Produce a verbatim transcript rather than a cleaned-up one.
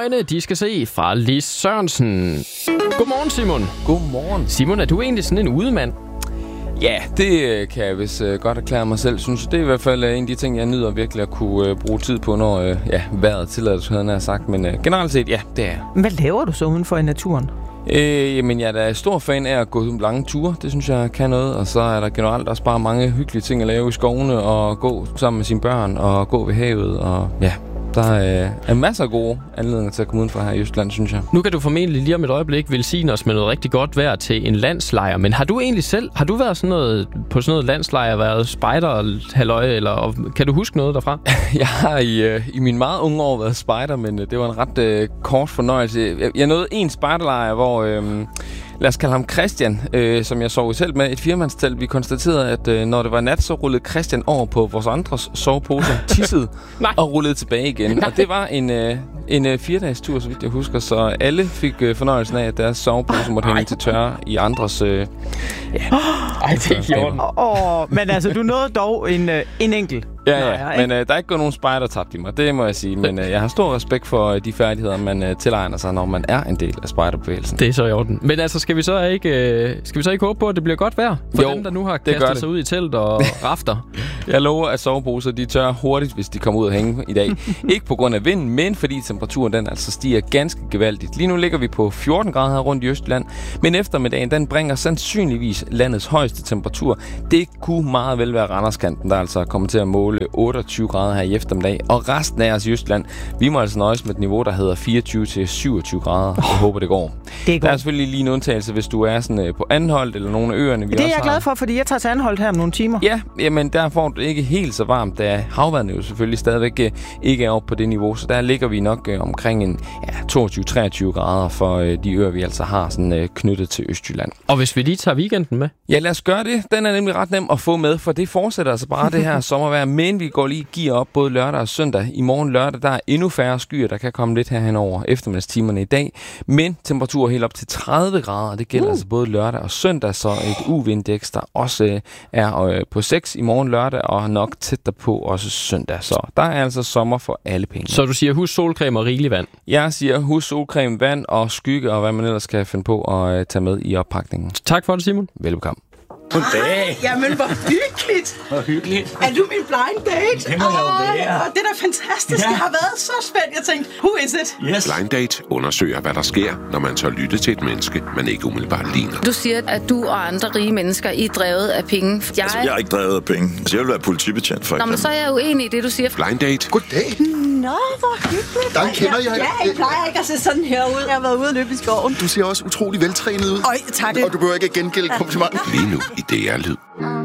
øjne, de skal se fra Lis Sørensen. Godmorgen, Simon. Godmorgen. Simon, er du egentlig sådan en udemand? Ja, det kan jeg vist uh, godt erklære mig selv. Synes det er i hvert fald uh, en af de ting, jeg nyder virkelig at kunne uh, bruge tid på, når uh, ja, vejret tillader, det havde jeg sagt. Men uh, generelt set, ja, det er. Hvad laver du så udenfor i naturen? Øh, jamen, jeg er da stor fan af at gå lange ture. Det synes jeg kan noget. Og så er der generelt også bare mange hyggelige ting at lave i skovene, og gå sammen med sine børn, og gå ved havet, og ja... Der er, er masser af gode anledninger til at komme udenfor her i Østland, synes jeg. Nu kan du formentlig lige om et øjeblik velsigne os med noget rigtig godt vejr til en landslejr. Men har du egentlig selv, har du været sådan noget, på sådan noget landslejr, været spejder, halløj, eller kan du huske noget derfra? Jeg har i, uh, i mine meget unge år været spejder, men uh, det var en ret uh, kort fornøjelse. Jeg, jeg nåede en spejderlejr, hvor... Uh, Lad os kalde ham Christian, øh, som jeg sov i selv med, et firemandstelt. Vi konstaterede, at øh, når det var nat, så rullede Christian over på vores andres soveposer, tissede og rullede tilbage igen. Nej. Og det var en, øh, en øh, fire-dages tur, så vidt jeg husker, så alle fik øh, fornøjelsen af, at deres soveposer måtte hænge til tørre i andres... Øh, ja. Ej, det er ikke Åh, men altså, du nåede dog en, øh, en enkelt. Ja, ja, Nå, ja, men øh, der er ikke gået nogen spejder tabt i mig, det må jeg sige. Men øh, jeg har stor respekt for øh, de færdigheder, man øh, tilegner sig, når man er en del af spejderbevægelsen. Det er så i orden. Men altså, skal vi så ikke, øh, skal vi så ikke håbe på, at det bliver godt vejr? For jo, dem, der nu har kastet sig ud i telt og rafter. Jeg lover, at soveposer de tør hurtigt, hvis de kommer ud og hænge i dag. Ikke på grund af vinden, men fordi temperaturen den altså stiger ganske gevaldigt. Lige nu ligger vi på fjorten grader her rundt i Østland, men eftermiddagen den bringer sandsynligvis landets højeste temperatur. Det kunne meget vel være Randerskanten, der altså kommer til at måle otteogtyve grader her i eftermiddag. Og resten af os i Østland, vi må altså nøjes med et niveau, der hedder fireogtyve til syvogtyve grader. Jeg håber, det går. Det går. Der er selvfølgelig lige en undtagelse, hvis du er sådan på Anholt eller nogle af øerne. Vi det er også jeg glad har. for, fordi jeg tager til Anholt her om nogle timer. Ja, jamen der får du ikke helt så varmt, da havvandet jo selvfølgelig stadigvæk øh, ikke er oppe på det niveau. Så der ligger vi nok øh, omkring en ja, toogtyve til treogtyve grader for øh, de øer, vi altså har sådan, øh, knyttet til Østjylland. Og hvis vi lige tager weekenden med? Ja, lad os gøre det. Den er nemlig ret nem at få med, for det fortsætter altså bare det her sommervejr. Men vi går lige gear op både lørdag og søndag. I morgen lørdag, der er endnu færre skyer, der kan komme lidt herhen over eftermiddagstimerne i dag. Men temperaturer helt op til tredive grader. Det gælder uh. altså både lørdag og søndag, så et U V-indeks, der også øh, er øh, på seks i morgen lørdag, og nok tæt derpå også søndag. Så der er altså sommer for alle penge. Så du siger husk solcreme og rigelig vand? Jeg siger husk solcreme, vand og skygge, og hvad man ellers kan finde på at øh, tage med i oppakningen. Tak for det, Simon. Velbekomme. Goddag. Jamen, hvor hyggeligt. Hvor hyggeligt. Er du min blind date? Det må jeg jo være. Åh, det er da fantastisk. Ja. Jeg har været så spændt. Jeg tænkte, who is it? Yes. Blind Date undersøger, hvad der sker, når man tør lytte til et menneske, man ikke umiddelbart ligner. Du siger, at du og andre rige mennesker I er drevet af penge. Jeg... Altså, jeg er ikke drevet af penge. Altså, jeg vil være politibetjent, for Nå, men så er jeg uenig i det, du siger. Blind Date. Goddag. Nå, hvor hyggeligt. Der kender jeg. Ja, jeg plejer ikke at se sådan her ud. Jeg har været ude og løbe i skoven. Du ser også utrolig veltrænet ud. Øj, tak. Og du behøver ikke at gengælde komplimenter. Lige nu i D R Lyd.